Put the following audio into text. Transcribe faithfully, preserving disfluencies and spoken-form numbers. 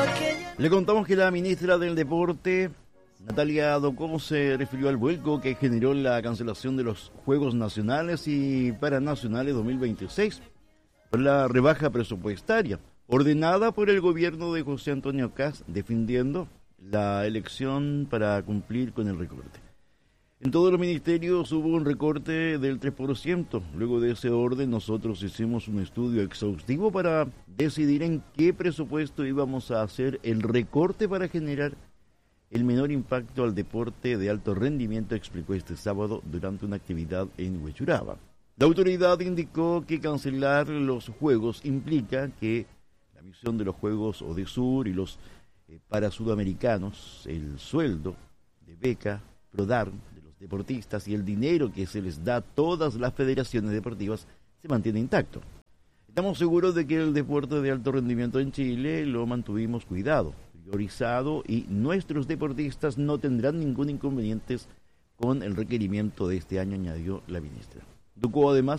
Le contamos que la ministra del Deporte, Natalia Docó, se refirió al vuelco que generó la cancelación de los Juegos Nacionales y Paranacionales dos mil veintiséis por la rebaja presupuestaria ordenada por el gobierno de José Antonio Kast, defendiendo la elección para cumplir con el recorte. En todos los ministerios hubo un recorte del tres por ciento. Luego de ese orden, nosotros hicimos un estudio exhaustivo para decidir en qué presupuesto íbamos a hacer el recorte para generar el menor impacto al deporte de alto rendimiento, explicó este sábado durante una actividad en Huechuraba. La autoridad indicó que cancelar los juegos implica que la misión de los Juegos ODESUR y los eh, para sudamericanos, el sueldo de beca, PRODAR, de los deportistas y el dinero que se les da a todas las federaciones deportivas se mantiene intacto. Estamos seguros de que el deporte de alto rendimiento en Chile lo mantuvimos cuidado, priorizado, y nuestros deportistas no tendrán ningún inconveniente con el requerimiento de este año, añadió la ministra. Docó además